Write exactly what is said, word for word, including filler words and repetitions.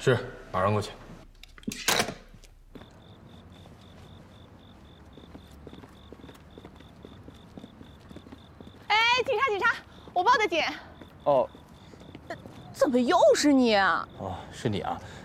是，马上过去。 哎，警察，警察，我报的警。 哦， 怎么又是你啊？ 哦，是你啊？